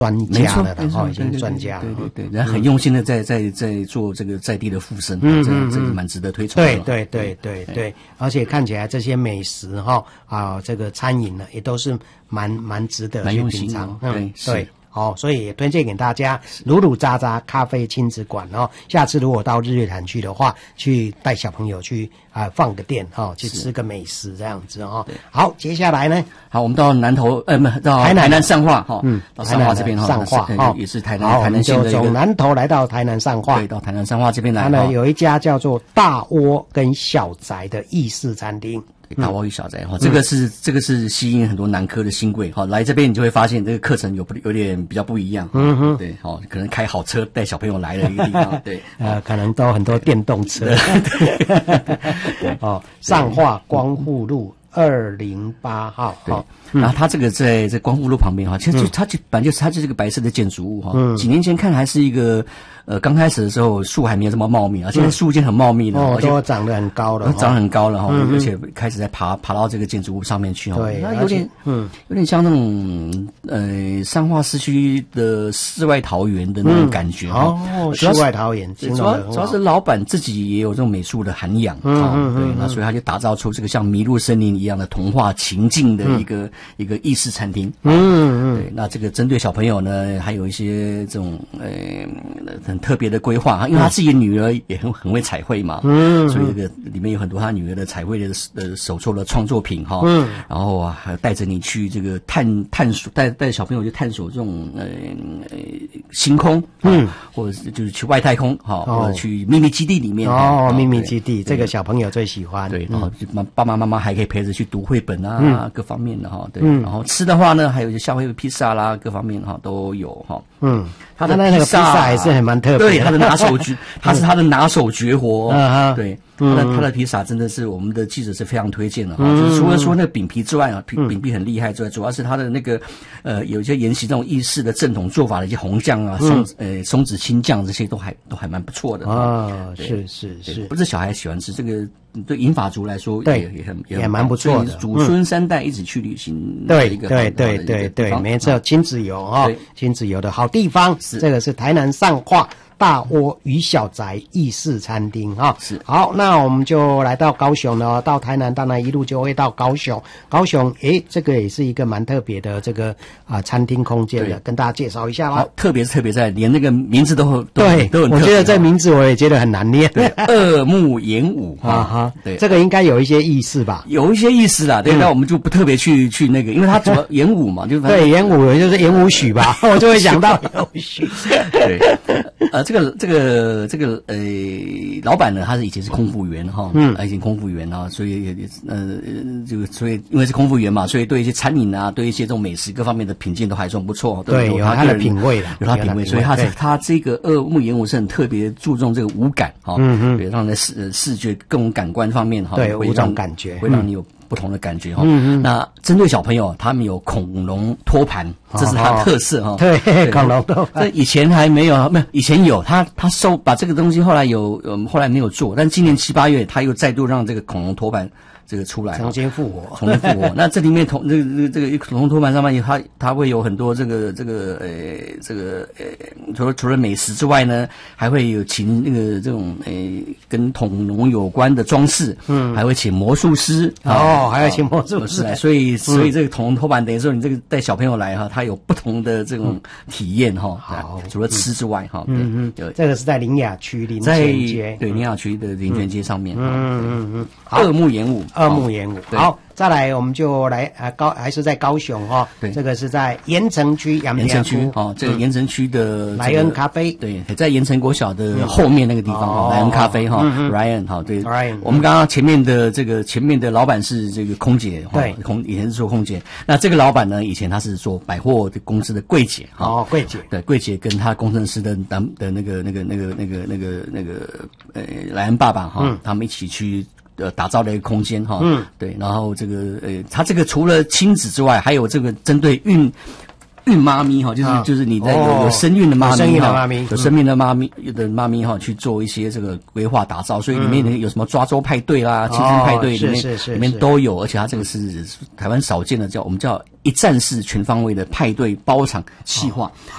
专家了的哈，已经专家了。 对，人很用心的在做这个在地的附身，这个蛮值得推崇的。 对，而且看起来这些美食哈这个餐饮呢也都是蛮值得去品尝。对。所以也推荐给大家鲁鲁渣渣咖啡亲子馆哦。下次如果到日月潭去的话，去带小朋友去放个店去吃个美食这样子哦。好，接下来呢？ 好，我们到南投到台南上化到上化这边上化也是台南县的一个。 从南投来到台南上化， 对，到台南上化这边来。 它呢有一家叫做大窝跟小宅的意式餐厅。 大窝与小宅这个是吸引很多南科的新贵来这边你就会发现这个课程有点比较不一样。对，可能开好车带小朋友来的一个地方。对， 可能都很多电动车。上化光复路208号。 然后它这个在光复路旁边其实它本来就是个白色的建筑物几年前看还是一个刚开始的时候树还没有这么茂密现在树已经很茂密了， 都长得很高了， 而且开始在爬到这个建筑物上面去对， 那有点像那种上化市区的世外桃源的那种感觉世外桃源，主要是老板自己也有这种美术的涵养对，那所以他就打造出这个像迷路森林一样的童话情境的一个意式餐厅。对，那这个针对小朋友呢，还有一些这种很特别的规划因为他自己的女儿也很会彩绘嘛，所以这个里面有很多他女儿的彩绘的手作的创作品然后还带着你去这个探索，带着小朋友去探索这种星空或者就是去外太空或者去秘密基地里面秘密基地这个小朋友最喜欢。 对，然后爸爸妈妈还可以陪着去读绘本各方面的对，然后吃的话呢，还有一些夏威夷披萨啦，各方面都有他的那个披萨还是很蛮特别的， 对，他的拿手他是他的拿手绝活对。他的披萨真的是我们的记者是非常推荐的就是除了说那个饼皮之外饼皮很厉害之外，主要是他的那个有一些沿袭这种意式的正统做法的一些红酱松子青酱这些都还蛮不错的是， 不是小孩喜欢吃这个，对银发族来说也蛮不错的， 祖孙三代一起去旅行对， 没错，亲子游的好地方，这个是台南上化大窝与小宅意式餐厅是。 好，那我们就来到高雄了，到台南当然一路就会到高雄。这个也是一个蛮特别的这个餐厅空间的，跟大家介绍一下啦。 特别在连那个名字都很特别。 我觉得这名字我也觉得很难念。 二木演武对，这个应该有一些意思吧？ 有一些意思啦，对，那我们就不特别去那个，因为它主要演武嘛，就是对演武就是演武许吧，我就会想到演武许。 对，这个老板呢，他是以前是空服员以前空服员所以所以因为是空服员嘛，所以对一些餐饮对一些这种美食各方面的品鉴都还算不错， 对，有他的品味的， 有他品味，所以他这个二木演武是很特别注重这个五感对，让在视觉各种感官方面对五种感觉会让你有不同的感觉那针对小朋友，他们有恐龙托盘，这是他的特色对，恐龙托盘， 这以前还没有，以前有他把这个东西后来后来没有做，但今年7、8月他又再度让这个恐龙托盘这个出来， 重新复活。 那这里面这个恐龙托盘上面它会有很多除了美食之外呢，还会有请那个这种跟恐龙有关的装饰，还会请魔术师还要请魔术师来， 所以这个恐龙托盘等于说你这个带小朋友来他有不同的这种体验除了吃之外这个是在林雅区林泉街， 对，林雅区的林泉街上面二木演武。 好，再来我们就来还是在高雄对， 这个是在盐城区这个盐城区的莱恩咖啡， 对，在盐城国小的后面那个地方莱恩咖啡Ryan 对，我们刚刚前面的老板是这个空姐对， 以前是做空姐，那这个老板呢以前他是做百货的公司的柜姐柜姐， 对，柜姐跟他工程师的那个莱恩爸爸他们一起去打造的一个空间对，然后这个他这个除了亲子之外，还有这个针对孕妈咪哈，就是你在有生孕的妈咪哈，有生命的妈咪哈，去做一些这个规划打造，所以里面有什么抓周派对啦、青春派对里面都有，而且它这个是台湾少见的我们叫一站式全方位的派对包场企划。